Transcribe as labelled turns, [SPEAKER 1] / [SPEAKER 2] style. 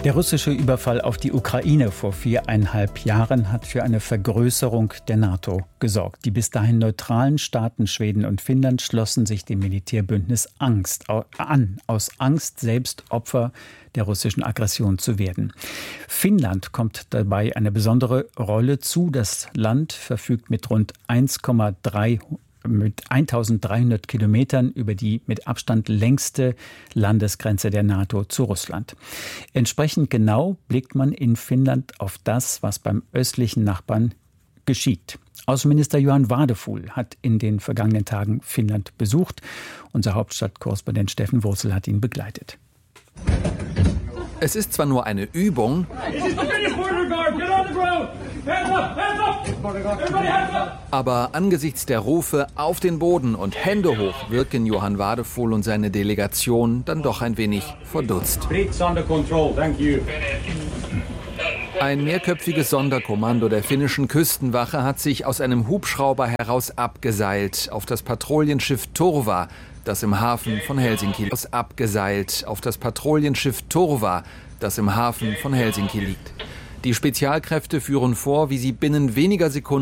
[SPEAKER 1] Der russische Überfall auf die Ukraine vor 4,5 Jahren hat für eine Vergrößerung der NATO gesorgt. Die bis dahin neutralen Staaten Schweden und Finnland schlossen sich dem Militärbündnis an, aus Angst, selbst Opfer der russischen Aggression zu werden. Finnland kommt dabei eine besondere Rolle zu. Das Land verfügt mit rund 1300 Kilometern über die mit Abstand längste Landesgrenze der NATO zu Russland. Entsprechend genau blickt man in Finnland auf das, was beim östlichen Nachbarn geschieht. Außenminister Johan Wadefuhl hat in den vergangenen Tagen Finnland besucht. Unser Hauptstadtkorrespondent Steffen Wurzel hat ihn begleitet.
[SPEAKER 2] Es ist zwar nur eine Übung, aber angesichts der Rufe auf den Boden und Hände hoch wirken Johan Wadefuhl und seine Delegation dann doch ein wenig verdutzt. Ein mehrköpfiges Sonderkommando der finnischen Küstenwache hat sich aus einem Hubschrauber heraus abgeseilt auf das Patrouillenschiff Turva, das im Hafen von Helsinki liegt. Die Spezialkräfte führen vor, wie sie binnen weniger Sekunden